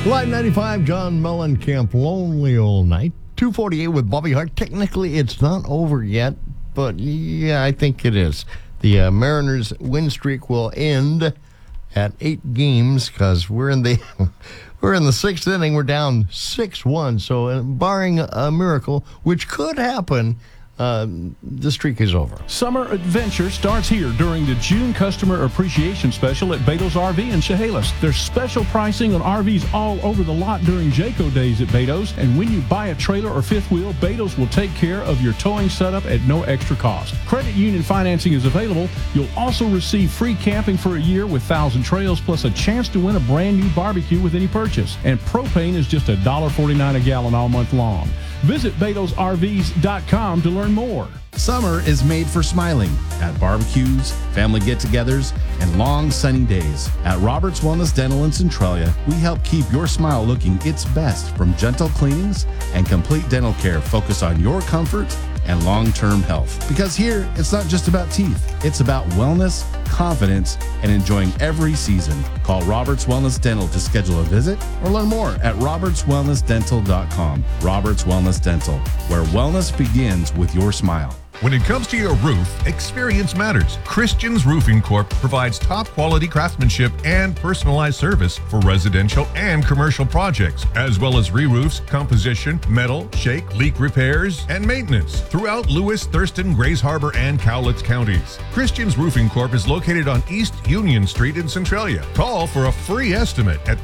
Live 95, John Mellencamp, Lonely Old Night. 2:48 with Bobby Hart. Technically, it's not over yet, but yeah, I think it is. The Mariners' win streak will end at 8 games because we're in the sixth inning. We're down 6-1. So, barring a miracle, which could happen, the streak is over. Summer adventure starts here during the June Customer Appreciation Special at Beto's RV in Chehalis. There's special pricing on RVs all over the lot during Jayco days at Beto's, and when you buy a trailer or fifth wheel, Beto's will take care of your towing setup at no extra cost. Credit union financing is available. You'll also receive free camping for a year with 1,000 Trails, plus a chance to win a brand new barbecue with any purchase. And propane is just $1.49 a gallon all month long. Visit BetosRVs.com to learn more. Summer is made for smiling at barbecues, family get-togethers, and long sunny days. At Roberts Wellness Dental in Centralia, we help keep your smile looking its best from gentle cleanings and complete dental care focused on your comfort and long-term health. Because here, it's not just about teeth. It's about wellness, confidence, and enjoying every season. Call Roberts Wellness Dental to schedule a visit or learn more at robertswellnessdental.com. Roberts Wellness Dental, where wellness begins with your smile. When it comes to your roof, experience matters. Christian's Roofing Corp provides top quality craftsmanship and personalized service for residential and commercial projects, as well as re-roofs, composition, metal, shake, leak repairs, and maintenance throughout Lewis, Thurston, Grays Harbor, and Cowlitz counties. Christian's Roofing Corp is located on East Union Street in Centralia. Call for a free estimate at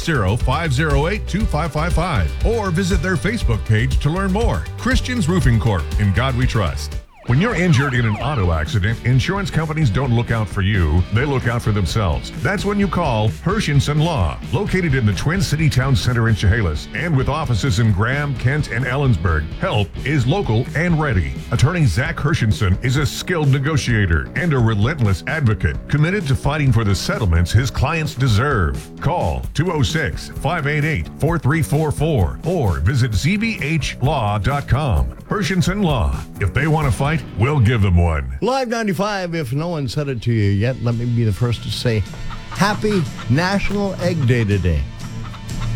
360-508-2555 or visit their Facebook page to learn more. Christian's Roofing Corp. In God we trust. When you're injured in an auto accident, insurance companies don't look out for you, they look out for themselves. That's when you call Hershenson Law, located in the Twin City Town Center in Chehalis, and with offices in Graham, Kent, and Ellensburg. Help is local and ready. Attorney Zach Hershenson is a skilled negotiator and a relentless advocate, committed to fighting for the settlements his clients deserve. Call 206-588-4344 or visit zbhlaw.com. Hershenson Law. If they want to fight, we'll give them one. Live 95, if no one said it to you yet, let me be the first to say Happy National Egg Day today.